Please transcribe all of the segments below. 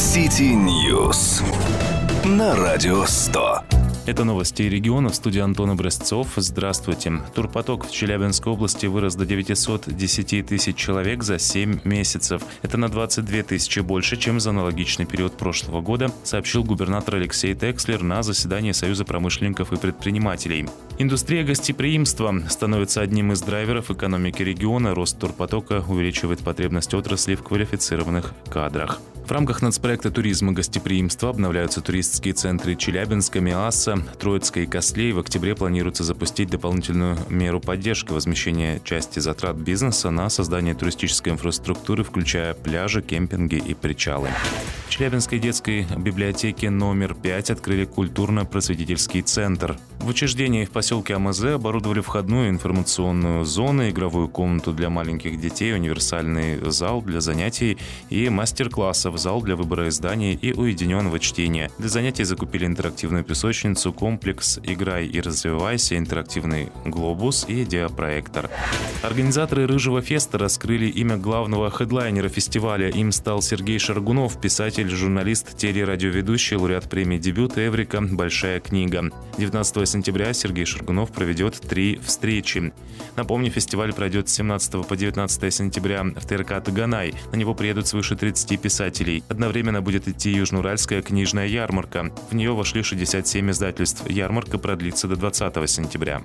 City News на Радио 100. Это новости региона. В студии Антон Образцов. Здравствуйте. Турпоток в Челябинской области вырос до 910 тысяч человек за 7 месяцев. Это на 22 тысячи больше, чем за аналогичный период прошлого года, сообщил губернатор Алексей Текслер на заседании Союза промышленников и предпринимателей. Индустрия гостеприимства становится одним из драйверов экономики региона. Рост турпотока увеличивает потребность отрасли в квалифицированных кадрах. В рамках нацпроекта «Туризм и гостеприимство» обновляются туристские центры Челябинска, Миасса, Троицка и Кослей. В октябре планируется запустить дополнительную меру поддержки возмещения части затрат бизнеса на создание туристической инфраструктуры, включая пляжи, кемпинги и причалы. В Челябинской детской библиотеке номер 5 открыли культурно-просветительский центр. В учреждении в поселке АМЗ оборудовали входную информационную зону, игровую комнату для маленьких детей, универсальный зал для занятий и мастер-классов, зал для выбора изданий и уединенного чтения. Для занятий закупили интерактивную песочницу, комплекс «Играй и развивайся», интерактивный глобус и диапроектор. Организаторы «Рыжего феста» раскрыли имя главного хедлайнера фестиваля. Им стал Сергей Шаргунов, писатель, журналист, телерадиоведущий, лауреат премии «Дебют» «Эврика. Большая книга». 19 сентября Сергей Шаргунов проведет 3 встречи. Напомню, фестиваль пройдет с 17 по 19 сентября в ТРК «Таганай». На него приедут свыше 30 писателей. Одновременно будет идти Южноуральская книжная ярмарка. В нее вошли 67 издательств. Ярмарка продлится до 20 сентября.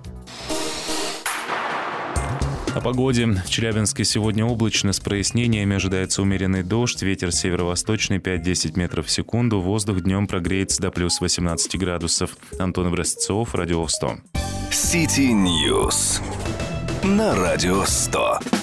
О погоде. В Челябинске сегодня облачно, с прояснениями, ожидается умеренный дождь, ветер северо-восточный 5-10 метров в секунду, воздух днем прогреется до плюс 18 градусов. Антон Образцов, Радио 100. City News на Радио 100.